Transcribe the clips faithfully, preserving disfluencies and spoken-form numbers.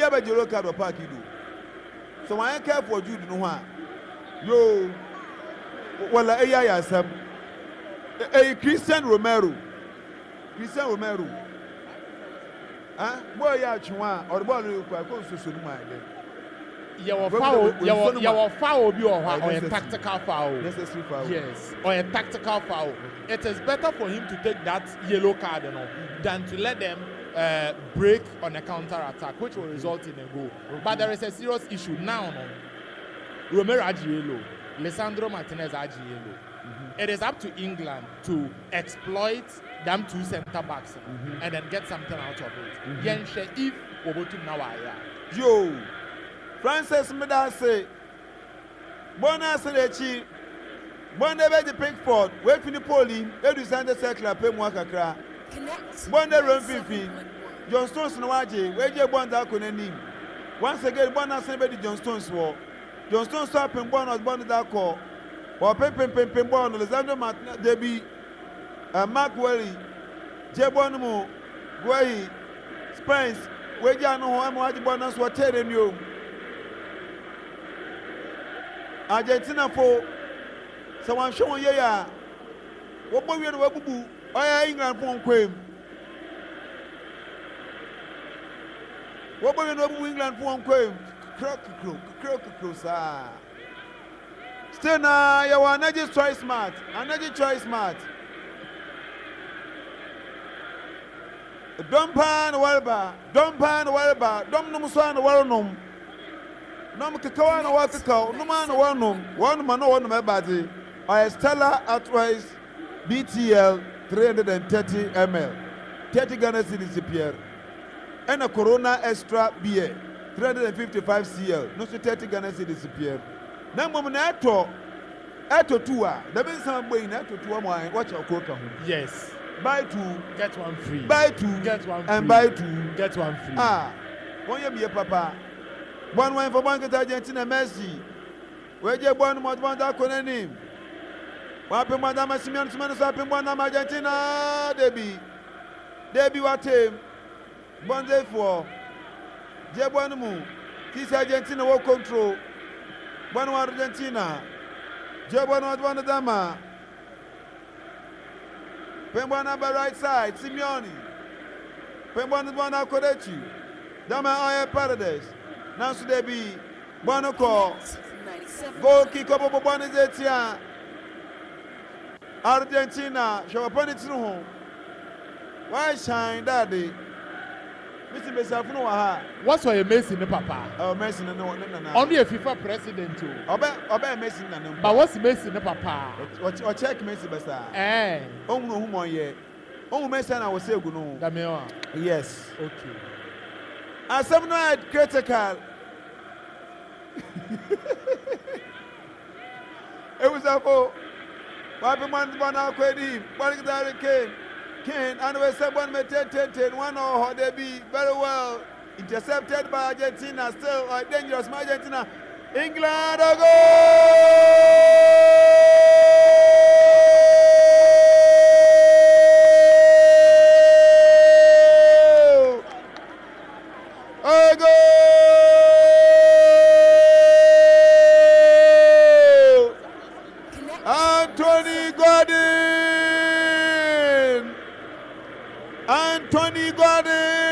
be yellow card or park you do. So I care for you no one. Yo, well, a ya some a Christian Romero. Christian Romero. Huh? Boy, ya chua or ball you quite close to my day. Your foul, your your foul be or a tactical foul. Necessary foul. Yes, or a tactical foul. It is better for him to take that yellow card, you know, than to let them uh, break on a counter attack, which will result in a goal. Okay. But there is a serious issue now. No? Romero Agiello, Lisandro Martinez Agiello. Mm-hmm. It is up to England to exploit them two centre backs mm-hmm. and then get something out of it. Yen she if Obotum now Yo. Francis Medase, Bonasalechi, Bonnebeji Pinkford, wait for the polling, every Sunday circle, pay more kakra. Bonne Rumpifi, John Stones Nawaji, where you want that name. Once again, Bonasabedi John Stones war. John Stones up and born was born that call. Or Pepin Pepin born, Alexander Martin, Debbie, and Mark Welly, Jebonimo, Guay, Spence, where you know how much bonus were telling you. Argentina for someone showing ya. What boy we are Wabu? I England for Quim. What boy we are England for Quim? Croak, croak, croak, croak, ah. Still now, you are not just try smart. I'm not just try smart. Don't pan Walba, don't pan Walba, don't know Swan Walnum. No Kakawa no Wakako, no man one room, one man no one my body. I Stella Atwise B T L three hundred thirty milliliters, thirty Ghana cedis Pierre, and a Corona Extra beer, three hundred fifty-five centiliters, no so thirty Ghana cedis Pierre. Now, Mamma Nato, Ato Tua, there is some way Nato Tua, watch your coca. Yes. Buy two, get one free. Buy two, get one free. And buy two, get one free. Ah, one year be a papa. One wine for one get Argentina Messi. Where you born what one that could name? Wapping Madame Simeon Simmons up in one Argentina, Debbie. Debbie what him? One day for Jebanamu. This Argentina will control. One Argentina. Jebana one Dama. Pembana by right side, Simeone. Pembana one Akodechi. Dama Aya Paradise. Now should they be Bonoko? Go kick up a Bonizetia. Argentina, show upon it through. Why shine daddy? Mister Besafno, what's why you're messing the papa? Oh, messing no one. Only a FIFA president too. Obey messing, but what's messing the papa? Or check Messi Bessa. Eh, oh, no, whom I yet. Oh, Messi, I will say, good no. Yes, okay. As some night critical. It was a four. Papa man, one hour query, one guitar came. Kane, and we said one met ten, one or they be very well intercepted by Argentina. Still a dangerous Argentina. England a goal! A goal! Anthony Gordon! Anthony Gordon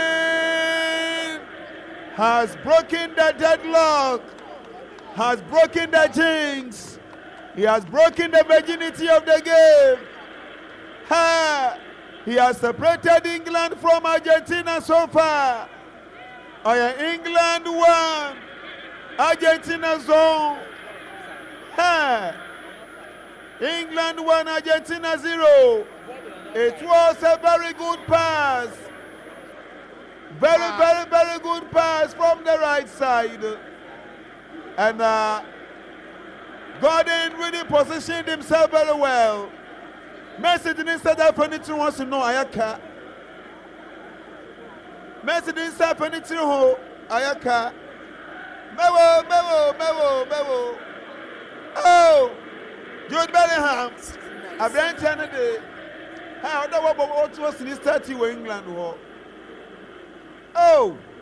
has broken the deadlock, has broken the jinx, he has broken the virginity of the game. Ha! He has separated England from Argentina so far. Oh, England one, Argentina zone. Ha! England one, Argentina zero. It was a very good pass. Very, very, very good pass from the right side. And uh, Gordon really positioned himself very well. Messi didn't start up anything wants to know Ayaka. Messi didn't start anything who Ayaka. Mewo, Mewo, Mewo, Mewo. Oh, Jude Bellingham. A branch Kennedy. How do I want to start you in England? Oh.